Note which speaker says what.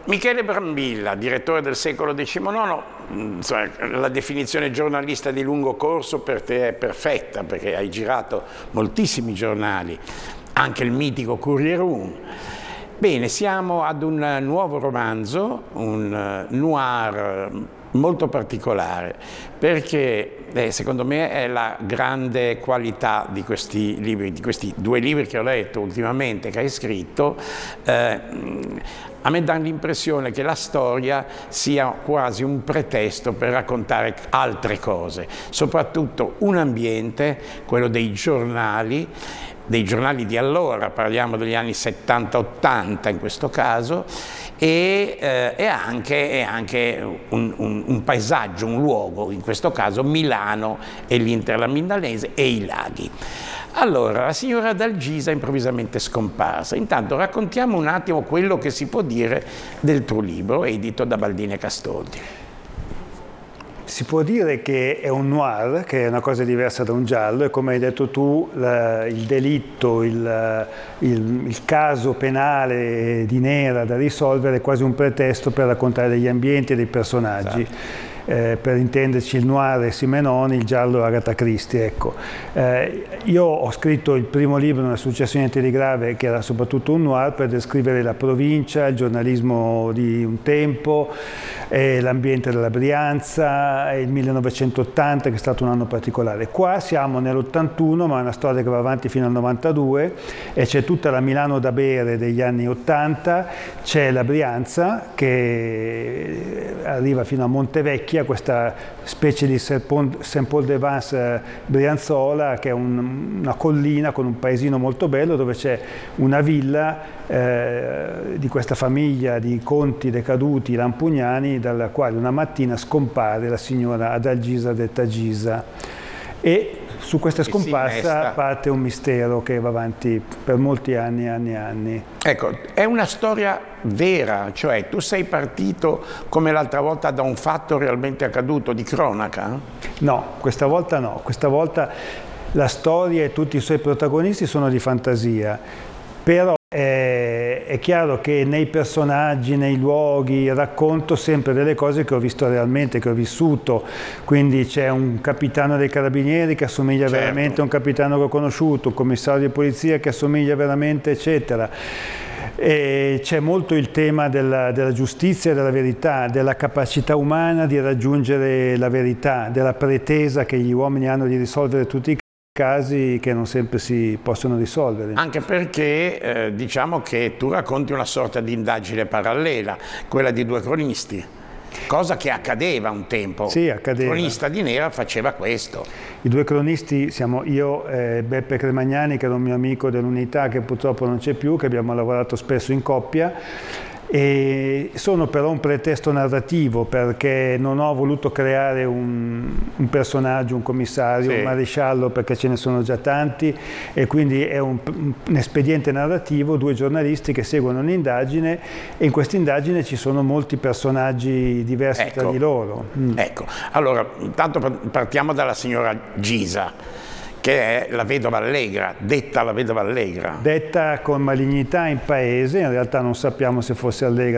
Speaker 1: Michele Brambilla, direttore del Secolo XIX, insomma, la definizione giornalista di lungo corso per te è perfetta, perché hai girato moltissimi giornali, anche il mitico Corriere 1. Bene, siamo ad un nuovo romanzo, un noir molto particolare, perché secondo me è la grande qualità di questi libri, di questi due libri che ho letto ultimamente, che hai scritto. A me dà l'impressione che la storia sia quasi un pretesto per raccontare altre cose, soprattutto un ambiente, quello dei giornali di allora, parliamo degli anni 70-80 in questo caso, e anche un paesaggio, un luogo, in questo caso Milano e l'Interland milanese e i laghi. Allora, la signora Adalgisa è improvvisamente scomparsa. Intanto raccontiamo un attimo quello che si può dire del tuo libro, edito da Baldini e Castoldi.
Speaker 2: Si può dire che è un noir, che è una cosa diversa da un giallo, e come hai detto tu, il delitto, il caso penale di Nera da risolvere è quasi un pretesto per raccontare degli ambienti e dei personaggi. Esatto. Per intenderci, il noir è Simenoni, il giallo è Agatha Christie. Ecco. Io ho scritto il primo libro, Non è successo niente di grave, che era soprattutto un noir per descrivere la provincia, il giornalismo di un tempo, l'ambiente della Brianza, il 1980 che è stato un anno particolare. Qua siamo nell'81, ma è una storia che va avanti fino al 92 e c'è tutta la Milano da bere degli anni 80, c'è la Brianza che arriva fino a Montevecchia, questa specie di Saint-Paul-de-Vence brianzola, che è una collina con un paesino molto bello dove c'è una villa di questa famiglia di conti decaduti lampugnani, dalla quale una mattina scompare la signora Adalgisa detta Gisa, e su questa scomparsa parte un mistero che va avanti per molti anni, anni.
Speaker 1: Ecco, è una storia vera, cioè tu sei partito come l'altra volta da un fatto realmente accaduto, di cronaca?
Speaker 2: No, questa volta no, questa volta la storia e tutti i suoi protagonisti sono di fantasia, però è chiaro che nei personaggi, nei luoghi, racconto sempre delle cose che ho visto realmente, che ho vissuto. Quindi c'è un capitano dei carabinieri che assomiglia veramente a un capitano che ho conosciuto, un commissario di polizia che assomiglia veramente, eccetera. E c'è molto il tema della giustizia e della verità, della capacità umana di raggiungere la verità, della pretesa che gli uomini hanno di risolvere tutti i casi che non sempre si possono risolvere.
Speaker 1: Anche perché diciamo che tu racconti una sorta di indagine parallela, quella di due cronisti, cosa che accadeva un tempo.
Speaker 2: Sì, accadeva.
Speaker 1: Il cronista di Nera faceva questo.
Speaker 2: I due cronisti siamo io e Beppe Cremagnani, che era un mio amico dell'Unità che purtroppo non c'è più, che abbiamo lavorato spesso in coppia. E sono però un pretesto narrativo, perché non ho voluto creare un personaggio, un commissario, un maresciallo, perché ce ne sono già tanti, e quindi è un espediente narrativo, due giornalisti che seguono un'indagine, e in questa indagine ci sono molti personaggi diversi tra di loro.
Speaker 1: Ecco, allora intanto partiamo dalla signora Gisa, che è la vedova allegra, detta la vedova allegra.
Speaker 2: Detta con malignità in paese, in realtà non sappiamo se fosse allegra